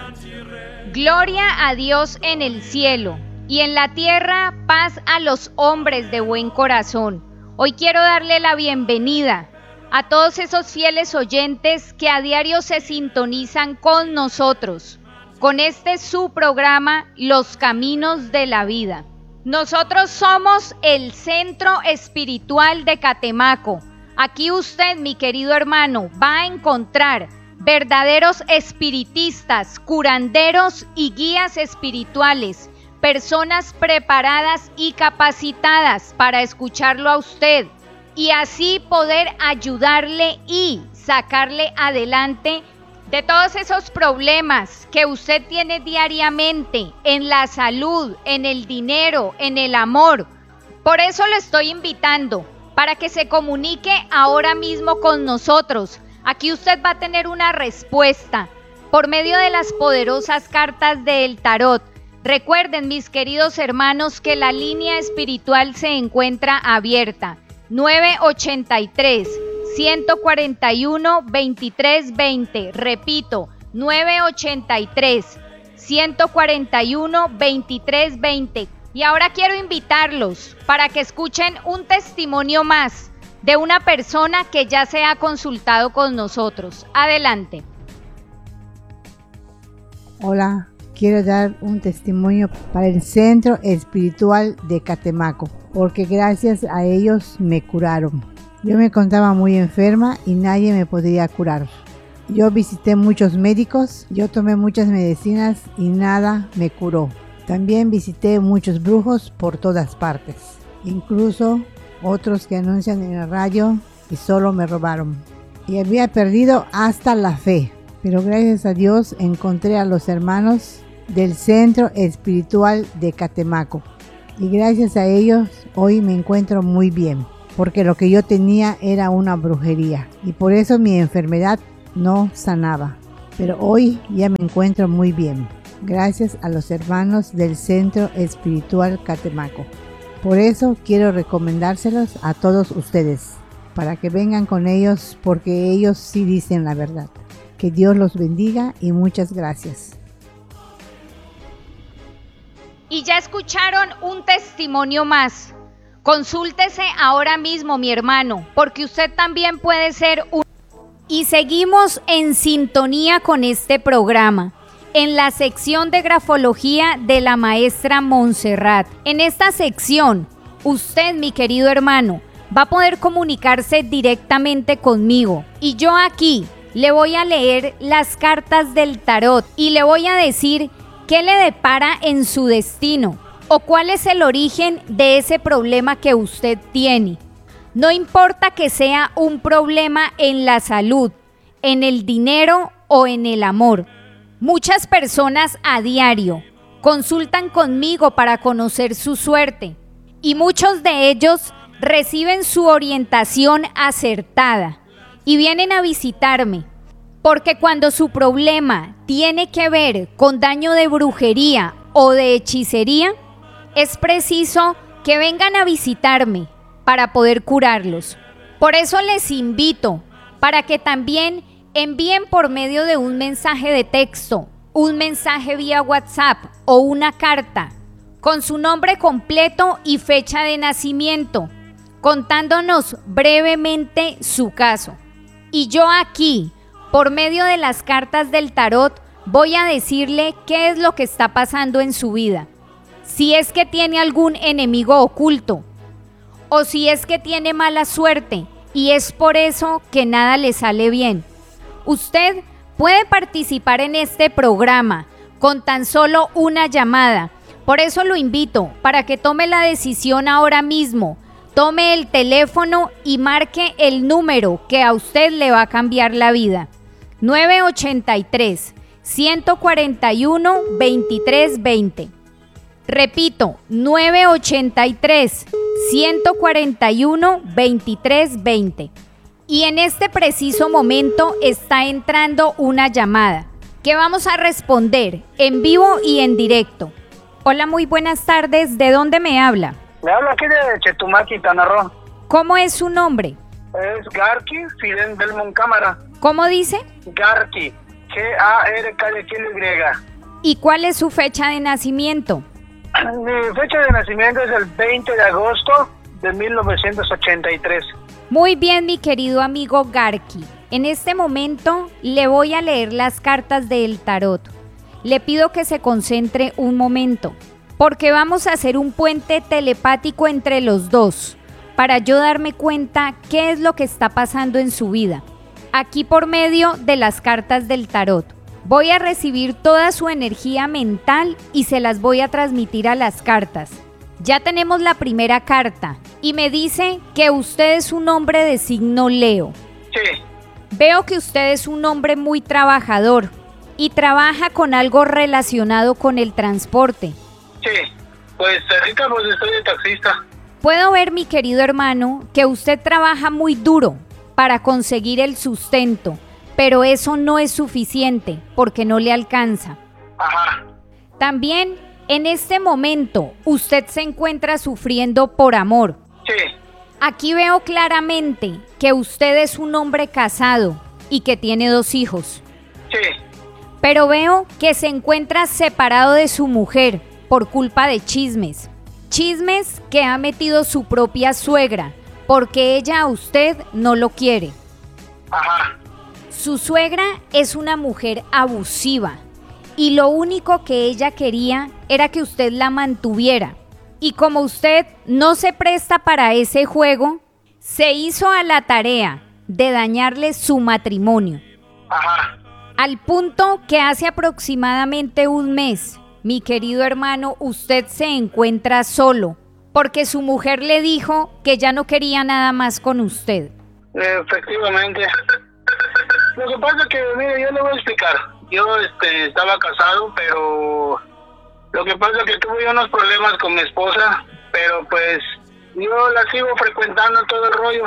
Gloria a Dios en el cielo y en la tierra paz a los hombres de buen corazón. Hoy quiero darle la bienvenida a todos esos fieles oyentes que a diario se sintonizan con nosotros, con este su programa, Los Caminos de la Vida. Nosotros somos el Centro Espiritual de Catemaco. Aquí usted, mi querido hermano, va a encontrar verdaderos espiritistas, curanderos y guías espirituales, personas preparadas y capacitadas para escucharlo a usted y así poder ayudarle y sacarle adelante de todos esos problemas que usted tiene diariamente en la salud, en el dinero, en el amor. Por eso le estoy invitando para que se comunique ahora mismo con nosotros. Aquí usted va a tener una respuesta por medio de las poderosas cartas del tarot. Recuerden, mis queridos hermanos, que la línea espiritual se encuentra abierta. 983-141-2320. Repito, 983-141-2320. Y ahora quiero invitarlos para que escuchen un testimonio más de una persona que ya se ha consultado con nosotros. Adelante. Hola, quiero dar un testimonio para el Centro Espiritual de Catemaco, porque gracias a ellos me curaron. Yo me encontraba muy enferma y nadie me podía curar. Yo visité muchos médicos, yo tomé muchas medicinas y nada me curó. También visité muchos brujos por todas partes, incluso otros que anuncian en la radio y solo me robaron. Y había perdido hasta la fe, pero gracias a Dios encontré a los hermanos del Centro Espiritual de Catemaco. Y gracias a ellos hoy me encuentro muy bien, porque lo que yo tenía era una brujería y por eso mi enfermedad no sanaba. Pero hoy ya me encuentro muy bien, gracias a los hermanos del Centro Espiritual Catemaco. Por eso quiero recomendárselos a todos ustedes, para que vengan con ellos, porque ellos sí dicen la verdad. Que Dios los bendiga y muchas gracias. Y ya escucharon un testimonio más. Consúltese ahora mismo, mi hermano, porque usted también puede ser un... Y seguimos en sintonía con este programa, en la sección de grafología de la maestra Montserrat. En esta sección, usted, mi querido hermano, va a poder comunicarse directamente conmigo. Y yo aquí le voy a leer las cartas del tarot y le voy a decir qué le depara en su destino o cuál es el origen de ese problema que usted tiene. No importa que sea un problema en la salud, en el dinero o en el amor. Muchas personas a diario consultan conmigo para conocer su suerte y muchos de ellos reciben su orientación acertada y vienen a visitarme porque cuando su problema tiene que ver con daño de brujería o de hechicería, es preciso que vengan a visitarme para poder curarlos. Por eso les invito para que también envíen por medio de un mensaje de texto, un mensaje vía WhatsApp o una carta con su nombre completo y fecha de nacimiento, contándonos brevemente su caso. Y yo aquí, por medio de las cartas del tarot, voy a decirle qué es lo que está pasando en su vida. Si es que tiene algún enemigo oculto, o si es que tiene mala suerte y es por eso que nada le sale bien. Usted puede participar en este programa con tan solo una llamada. Por eso lo invito para que tome la decisión ahora mismo. Tome el teléfono y marque el número que a usted le va a cambiar la vida. 983-141-2320. Repito, 983-141-2320. Y en este preciso momento está entrando una llamada que vamos a responder en vivo y en directo. Hola, muy buenas tardes. ¿De dónde me habla? Me habla aquí de Chetumal, Quintana Roo. ¿Cómo es su nombre? Es Garqui Fidel Belmont Cámara. ¿Cómo dice? Garqui G-A-R-K de kilo Y. ¿Y cuál es su fecha de nacimiento? Mi fecha de nacimiento es el 20 de agosto de 1983. Muy bien, mi querido amigo Garki. En este momento le voy a leer las cartas del tarot. Le pido que se concentre un momento, porque vamos a hacer un puente telepático entre los dos, para yo darme cuenta qué es lo que está pasando en su vida. Aquí por medio de las cartas del tarot. Voy a recibir toda su energía mental y se las voy a transmitir a las cartas. Ya tenemos la primera carta y me dice que usted es un hombre de signo Leo. Sí. Veo que usted es un hombre muy trabajador y trabaja con algo relacionado con el transporte. Sí, pues ahorita pues estoy de taxista. Puedo ver, mi querido hermano, que usted trabaja muy duro para conseguir el sustento, pero eso no es suficiente porque no le alcanza. Ajá. También, en este momento, usted se encuentra sufriendo por amor. Sí. Aquí veo claramente que usted es un hombre casado y que tiene 2 hijos. Sí. Pero veo que se encuentra separado de su mujer por culpa de chismes. Chismes que ha metido su propia suegra, porque ella a usted no lo quiere. Ajá. Su suegra es una mujer abusiva y lo único que ella quería era que usted la mantuviera. Y como usted no se presta para ese juego, se hizo a la tarea de dañarle su matrimonio. Ajá. Al punto que hace aproximadamente un mes, mi querido hermano, usted se encuentra solo, porque su mujer le dijo que ya no quería nada más con usted. Efectivamente. Lo que pasa es que, mire, yo le voy a explicar. Yo estaba casado, pero lo que pasa es que tuve unos problemas con mi esposa, pero pues yo la sigo frecuentando todo el rollo.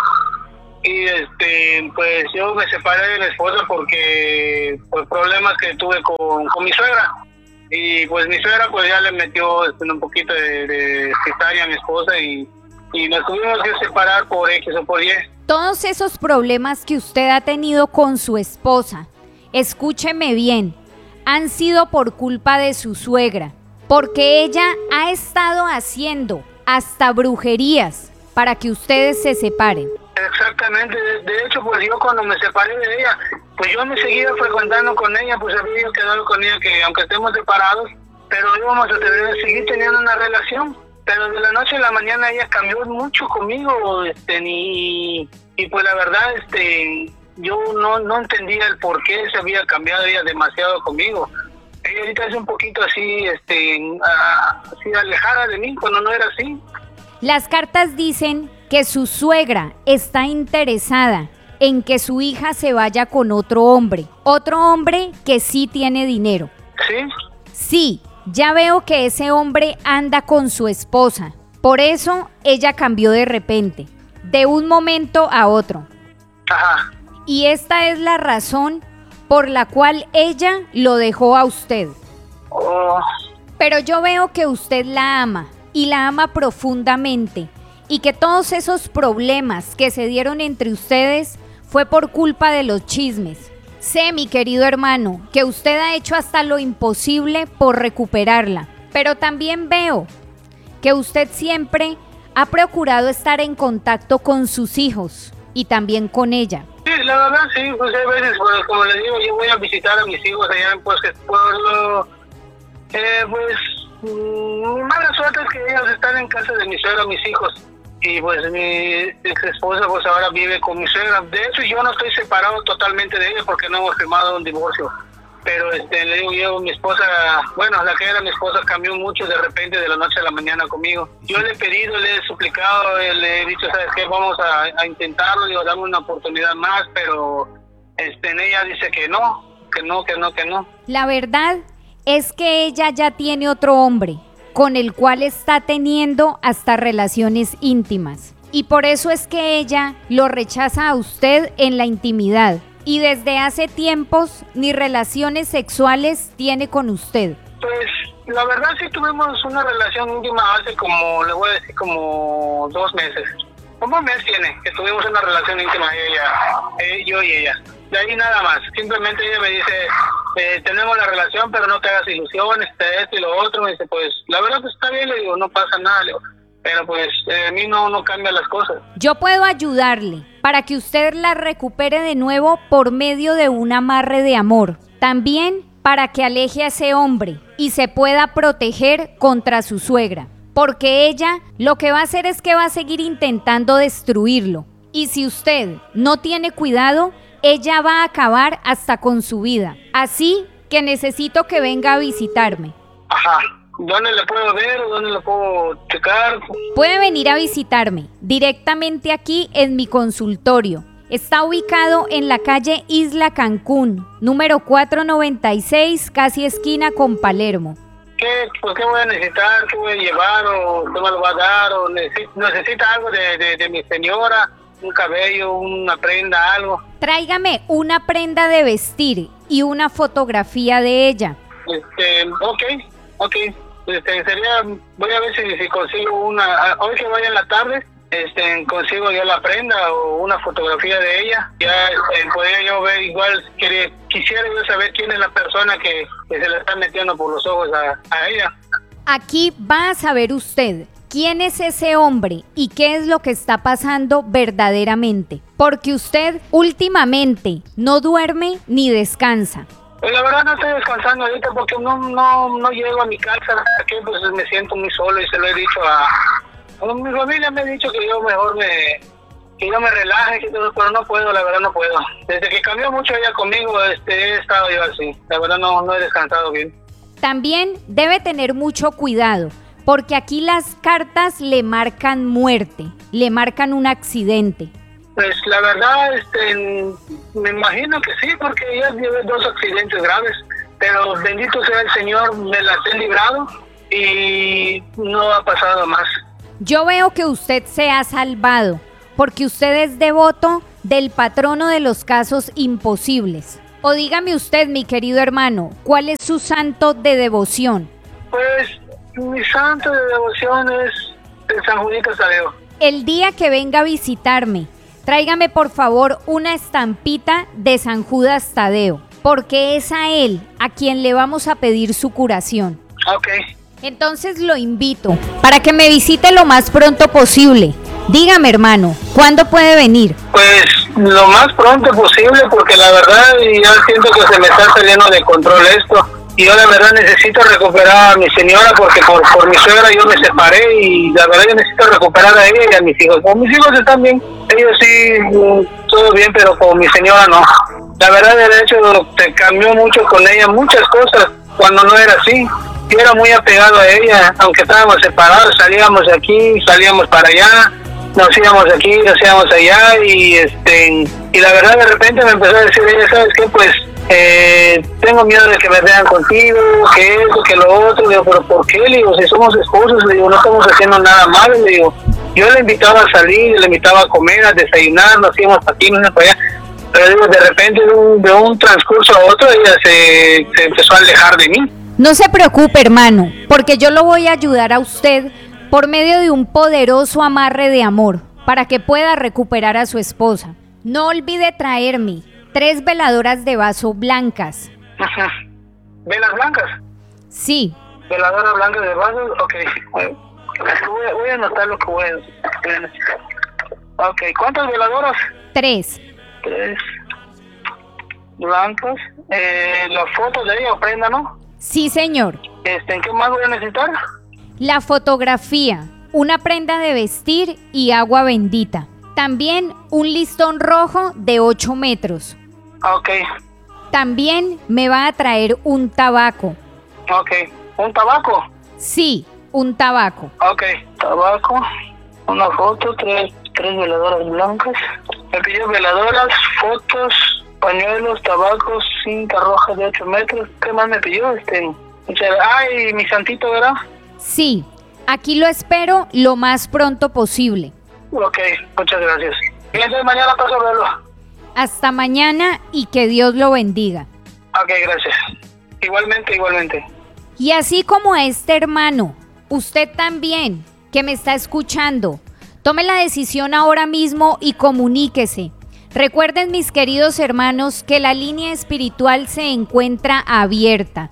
Y pues yo me separé de mi esposa porque por problemas que tuve con mi suegra. Y pues mi suegra pues ya le metió un poquito de cizaña a mi esposa y nos tuvimos que separar por X o por Y. Todos esos problemas que usted ha tenido con su esposa, escúcheme bien, han sido por culpa de su suegra, porque ella ha estado haciendo hasta brujerías para que ustedes se separen. Exactamente, de hecho pues yo cuando me separé de ella, pues yo me seguía frecuentando con ella, pues había quedado con ella que aunque estemos separados, pero íbamos a seguir teniendo una relación. Pero de la noche a la mañana ella cambió mucho conmigo, y pues la verdad, yo no entendía el por qué se había cambiado ella demasiado conmigo. Ella ahorita es un poquito así, así alejada de mí, cuando no era así. Las cartas dicen que su suegra está interesada en que su hija se vaya con otro hombre que sí tiene dinero. ¿Sí? Sí. Ya veo que ese hombre anda con su esposa. Por eso ella cambió de repente, de un momento a otro. Ajá. Y esta es la razón por la cual ella lo dejó a usted. Oh. Pero yo veo que usted la ama y la ama profundamente y que todos esos problemas que se dieron entre ustedes fue por culpa de los chismes. Sé, mi querido hermano, que usted ha hecho hasta lo imposible por recuperarla, pero también veo que usted siempre ha procurado estar en contacto con sus hijos y también con ella. Sí, la verdad sí, pues hay veces, pues, como les digo, yo voy a visitar a mis hijos allá en pues, pueblo, mala suerte es que ellos están en casa de mi suegra, mis hijos. Y pues mi ex esposa pues ahora vive con mi suegra. De hecho yo no estoy separado totalmente de ella porque no hemos firmado un divorcio. Pero le digo yo, mi esposa, bueno, la que era mi esposa cambió mucho de repente de la noche a la mañana conmigo. Yo le he pedido, le he suplicado, le he dicho, ¿sabes qué? Vamos a intentarlo, digo, dame una oportunidad más, pero ella dice que no. La verdad es que ella ya tiene otro hombre con el cual está teniendo hasta relaciones íntimas. Y por eso es que ella lo rechaza a usted en la intimidad. Y desde hace tiempos ni relaciones sexuales tiene con usted. Pues la verdad sí tuvimos una relación íntima hace como, le voy a decir, como 2 meses. como un mes tiene, que tuvimos una relación íntima yo y ella. De ahí nada más. Simplemente ella me dice, tenemos la relación, pero no te hagas ilusiones, esto y lo otro. Me dice, pues, la verdad que está bien, le digo, no pasa nada, le digo. Pero pues a mí no cambia las cosas. Yo puedo ayudarle para que usted la recupere de nuevo por medio de un amarre de amor. También para que aleje a ese hombre y se pueda proteger contra su suegra. Porque ella lo que va a hacer es que va a seguir intentando destruirlo. Y si usted no tiene cuidado, ella va a acabar hasta con su vida. Así que necesito que venga a visitarme. Ajá. ¿Dónde le puedo ver o dónde le puedo checar? Puede venir a visitarme directamente aquí en mi consultorio. Está ubicado en la calle Isla Cancún, número 496, casi esquina con Palermo. ¿Qué voy a necesitar? ¿Qué voy a llevar? ¿O qué me lo va a dar? ¿O necesita algo de mi señora? ¿Un cabello? ¿Una prenda? ¿Algo? Tráigame una prenda de vestir y una fotografía de ella. Ok. Voy a ver si consigo una, hoy que vaya en la tarde, consigo yo la prenda o una fotografía de ella. Ya podría yo ver, igual quisiera yo saber quién es la persona que se le está metiendo por los ojos a ella. Aquí va a saber usted quién es ese hombre y qué es lo que está pasando verdaderamente, porque usted últimamente no duerme ni descansa. Pues la verdad no estoy descansando ahorita porque no llego a mi casa, aquí pues me siento muy solo y se lo he dicho a mi familia. Me ha dicho que yo mejor que yo me relaje, pero no puedo, la verdad no puedo. Desde que cambió mucho ella conmigo, he estado yo así, la verdad no he descansado bien. También debe tener mucho cuidado, porque aquí las cartas le marcan muerte, le marcan un accidente. Pues la verdad, me imagino que sí, porque ya llevé 2 accidentes graves, pero bendito sea el Señor, me las he librado y no ha pasado más. Yo veo que usted se ha salvado, porque usted es devoto del patrono de los casos imposibles. O dígame usted, mi querido hermano, ¿cuál es su santo de devoción? Pues mi santo de devoción es el San Juditas Tadeo. El día que venga a visitarme, tráigame por favor una estampita de San Judas Tadeo, porque es a él a quien le vamos a pedir su curación. Ok. Entonces lo invito para que me visite lo más pronto posible. Dígame, hermano, ¿cuándo puede venir? Pues lo más pronto posible, porque la verdad ya siento que se me está saliendo de control esto. Y yo la verdad necesito recuperar a mi señora, porque por mi suegra yo me separé y la verdad yo necesito recuperar a ella y a mis hijos. Como mis hijos están bien, ellos sí, todo bien, pero con mi señora no. La verdad, de hecho, te cambió mucho con ella, muchas cosas, cuando no era así. Yo era muy apegado a ella, aunque estábamos separados, salíamos de aquí, salíamos para allá, nos íbamos de aquí, nos íbamos allá y la verdad de repente me empezó a decir ella, ¿sabes qué? Pues tengo miedo de que me vean contigo, que eso, que lo otro. Le digo, ¿pero por qué? Le digo, si somos esposos, le digo, no estamos haciendo nada malo. Le digo, yo le invitaba a salir, le invitaba a comer, a desayunar, nos íbamos para aquí, nos íbamos para allá. Pero digo, de repente de un transcurso a otro ella se empezó a alejar de mí. No se preocupe, hermano, porque yo lo voy a ayudar a usted por medio de un poderoso amarre de amor para que pueda recuperar a su esposa. No olvide traerme 3 veladoras de vaso blancas. Ajá. ¿Velas blancas? Sí. ¿Veladoras blancas de vaso? Ok. Voy a anotar lo que voy a... Ok, ¿cuántas veladoras? 3. 3 blancas. La foto de ella, prenda, ¿no? Sí, señor. ¿En qué más voy a necesitar? La fotografía, una prenda de vestir y agua bendita. También un listón rojo de 8 metros. Ok. También me va a traer un tabaco. Ok. ¿Un tabaco? Sí, un tabaco. Ok. Tabaco, una foto, 3 veladoras blancas. Me pidió veladoras, fotos, pañuelos, tabacos, cinta roja de 8 metros. ¿Qué más me pidió? Y mi santito, ¿verdad? Sí, aquí lo espero lo más pronto posible. Ok, muchas gracias. Y entonces mañana paso a verlo. Hasta mañana y que Dios lo bendiga. Ok, gracias. Igualmente. Y así como a este hermano, usted también, que me está escuchando, Tome la decisión ahora mismo y comuníquese. Recuerden, mis queridos hermanos, que la línea espiritual se encuentra abierta.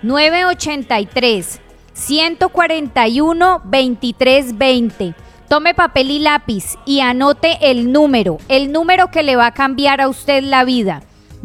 983-141-2320. Tome papel y lápiz y anote el número que le va a cambiar a usted la vida.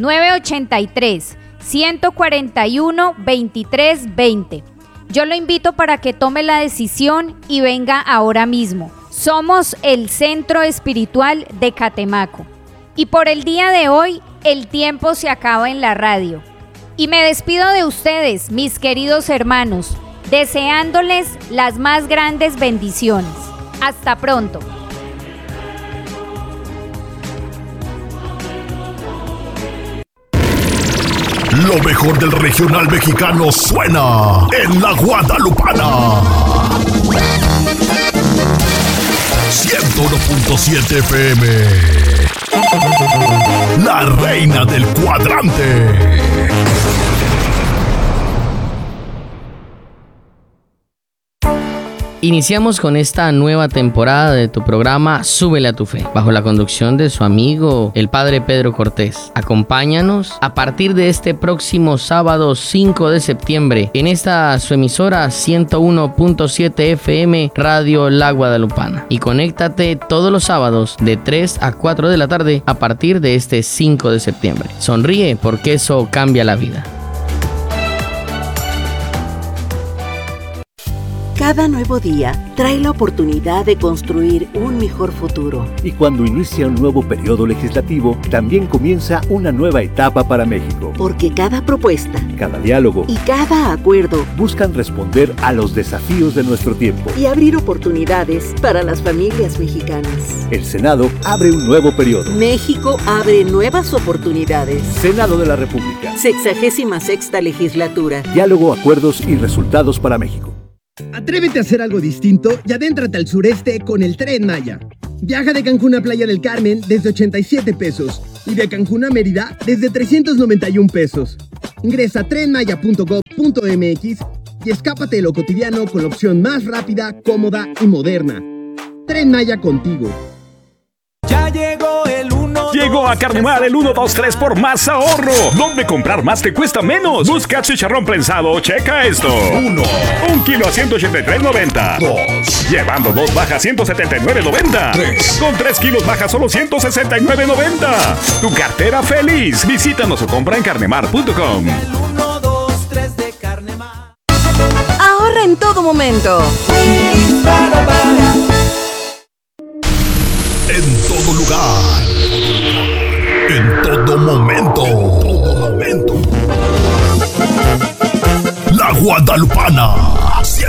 983-141-2320. Yo lo invito para que tome la decisión y venga ahora mismo. Somos el Centro Espiritual de Catemaco. Y por el día de hoy, el tiempo se acaba en la radio. Y me despido de ustedes, mis queridos hermanos, deseándoles las más grandes bendiciones. Hasta pronto. Lo mejor del regional mexicano suena en La Guadalupana. 101.7 FM. La reina del cuadrante. Iniciamos con esta nueva temporada de tu programa Súbele a tu Fe, bajo la conducción de su amigo, el Padre Pedro Cortés. Acompáñanos a partir de este próximo sábado 5 de septiembre en esta su emisora 101.7 FM Radio La Guadalupana. Y conéctate todos los sábados de 3 a 4 de la tarde a partir de este 5 de septiembre. Sonríe porque eso cambia la vida. Cada nuevo día trae la oportunidad de construir un mejor futuro. Y cuando inicia un nuevo periodo legislativo, también comienza una nueva etapa para México. Porque cada propuesta, cada diálogo y cada acuerdo buscan responder a los desafíos de nuestro tiempo y abrir oportunidades para las familias mexicanas. El Senado abre un nuevo periodo. México abre nuevas oportunidades. Senado de la República. 66ª legislatura. Diálogo, acuerdos y resultados para México. Atrévete a hacer algo distinto y adéntrate al sureste con el Tren Maya. Viaja de Cancún a Playa del Carmen desde 87 pesos y de Cancún a Mérida desde 391 pesos. Ingresa a trenmaya.gov.mx y escápate de lo cotidiano con la opción más rápida, cómoda y moderna. Tren Maya contigo. Ya llegó el 1. Llegó a Carnemar el 1, 2, 3 por más ahorro. ¿Dónde comprar más te cuesta menos? Busca chicharrón prensado. Checa esto. 1. 1 kilo a 183.90. 2. Llevando 2 baja 179.90. 3. Con 3 kilos baja solo 169.90. Tu cartera feliz. Visítanos o compra en carnemar.com. El 1, 2, 3 de Carnemar. Ahorra en todo momento. En todo lugar. En todo momento. La Guadalupana.